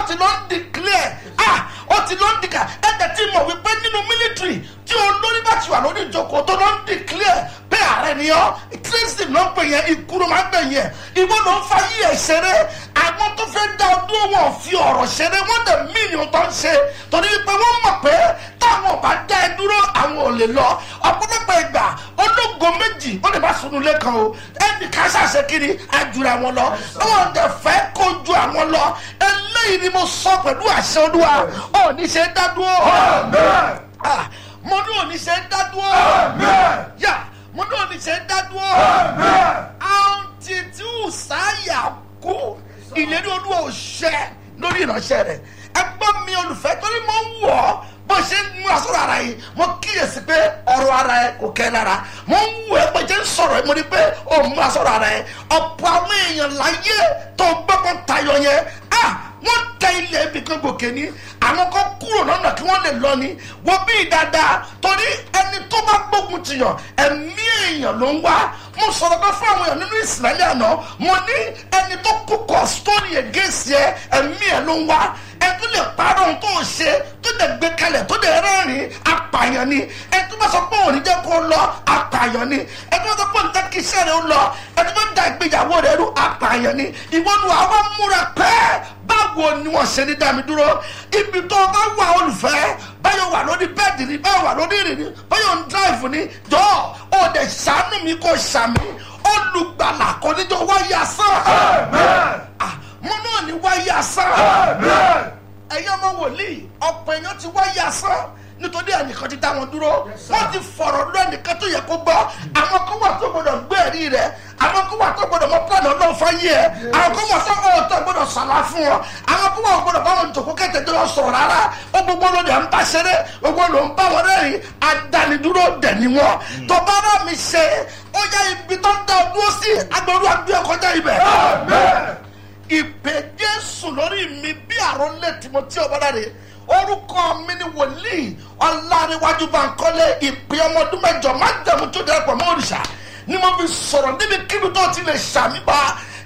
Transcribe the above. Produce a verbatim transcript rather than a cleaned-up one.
ti lọ ń declare ah ó ti lọ ń dìkà ẹ̀jẹ̀ tí mo wí pé nínú military tí olórí bá ti wà lórí ìjókòó tó lọ ń declare pé ààrẹ ni ọ́ tracy ló ń pè yẹn ikú ló máa ń bẹ̀ yẹn ìwọ ló ń fa yí ẹ̀ ṣeré àwọn tó fẹ́ dá ọdún wọn fi ọ̀rọ̀ ṣeré wọ́n dẹ̀ mílíọ̀nù tó ń ṣe torí pé wọ́n mọ̀ pé táwọn bá dá ẹ dúró àwọn ò lè lọ ọ̀pọ̀lọpọ̀ ìgbà ológo méjì ó lè má sunu lẹ́kan o ẹnì kan ṣàṣẹ kiri àjùra wọn lọ wọn dẹ̀ fẹ́ kojú àwọn lọ eléyìí ni mo sọ pẹ̀lú àṣẹ olúwa ò ní ṣe dá dúró mo ní ò ní ṣe dá dúró yá mo ní ò ní ṣe dá dúró àǹtí tí ò sáyà kú ìlérí olúwa ò ṣẹ lórí ìránṣẹ́ rẹ̀ ẹgbọ́n mi olùfẹ́ torí mo ń wọ̀ ọ́ bó ṣe ń mú asọ́rọ̀ ara yìí mo kíyèsí pé ọ̀rọ̀ ara ẹ kò kẹ́ lára mo ń wù ẹ́ pé jẹ́ ń sọ̀rọ̀ ẹ mo ní pé ó mú asọ́rọ̀ ara ẹ ọ̀pọ̀ àwọn èèyàn láyé tó gbọ́kàn tayọ yẹn ah wọ́n tẹ ilẹ̀ ibì kan gòkè ní àwọn kan kúrò lọ́nà kí wọ́n lè lọ ní wọ́n bí dáadáa torí ẹni tó bá gbógun tìyàn ẹ̀mí èèyàn ló ń wá mo sọ̀rọ̀ kan fún àwọn èèyàn nínú ìsìlẹ̀ àná mo ní ẹni tó kókọ̀ sítórì ẹ̀gẹ́sì ẹ ẹ̀mí ẹ̀ ló ń wá ẹ tó lè parọ́ ohun tó ṣe tó lè gbé kalẹ̀ tó lè rẹ́rìn apààyàn ni ẹ tó bá sọ pé òní jẹ́ kó lọ apààyàn ni ẹ tó bá sọ pé òní jẹ́ kí iṣẹ́ rẹ̀ ó lọ ẹ tó bá da ìgbéyàwó rẹ̀ rú apààyàn ni ìwọ́nu àwọn múra pẹ́ẹ́ báwo ni wọ́n ṣe ní dámi dúró ibi tó bá wà olùfẹ́ báyọ̀ wà lórí bẹ́ẹ̀dì ni báyọ̀ wà lórí ìrìn ni báyọ̀ ń dráìfù ni jọ ò dẹ̀ ṣàánú mi kò ṣàmì olùgbàlà kò ní jọ wáyé asán mo náà ní wáyé asán ẹ̀yin ọmọ wòlíì ọ̀pọ̀ èèyàn ti wáyé asán nítorí ẹnìkan ti dá wọn dúró wọ́n ti fọ̀rọ̀ lọ ẹnìkan tó yẹ kó gbọ́ àwọn kan wà tó gbọdọ̀ gbé ẹ̀rí rẹ̀ àwọn kan wà tó gbọdọ̀ mọ pílánì ọlọ́run fáyé ẹ̀ àwọn kan wà tó ọ̀tọ̀ gbọdọ̀ sàlá fún ọ àwọn kan wà gbọdọ̀ bá wọn jòkó kẹ́tẹ̀ tó lọ sọ̀rọ̀ rárá ó gbogbo ló dẹ̀ ń bá ṣeré gbogbo ló ń bá wọn rẹ́rìn adánidúró dẹ̀ ni wọn tó bá rà mí ṣe ó yá ibi tó ń dá ọ dúró sí agbẹ̀rú àgbẹ̀ kọjá ibẹ̀ ìpè Jésù lórí mi bí àrólé Timothy Ọbádáre orúkọ mi ni wòlíì Ọláníwájú Bánkọ́lé ìpè ọmọ ọdún mẹ́jọ má jẹ̀mú tó dẹ́pọ̀ mọ́ òrìṣà ni mo fi sọ̀rọ̀ níbi kíbi tó ti lè ṣàmì bá